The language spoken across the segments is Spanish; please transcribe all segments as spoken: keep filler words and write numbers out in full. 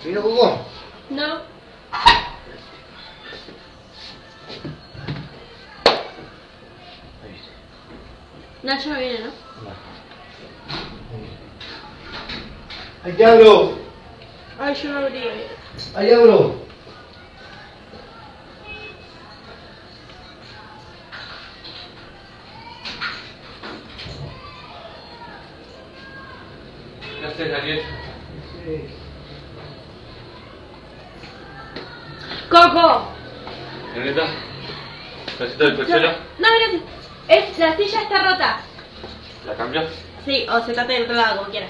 ¿Sí, Hugo? No. Nacho no viene, ¿no? No. ¡Ay, diablo! Ay, yo no lo diría. ¡Ay, diablo! ¿Qué haces, Daniel? Sí. ¡Coco! ¿Neneta? ¿Necesitas el cochero? No, gracias. Es, la silla está rota. ¿La cambias? Sí, o sentate del otro lado, como quieras.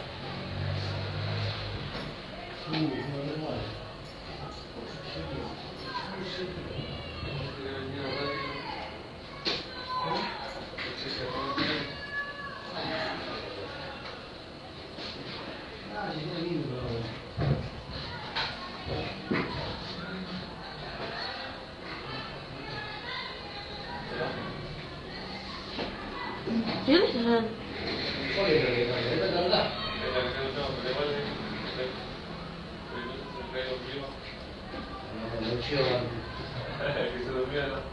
¿De dónde estás hablando? Que se durmió, ¿no?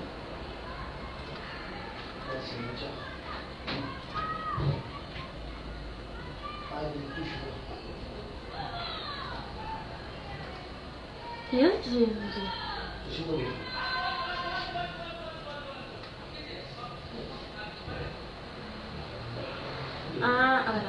¿De dónde estás oyendo eso? Ah, a ver.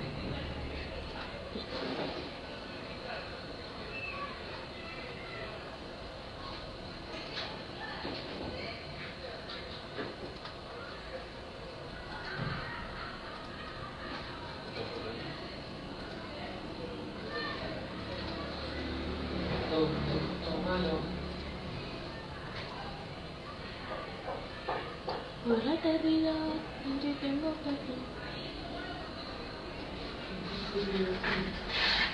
Por la eternidad, yo tengo que ti.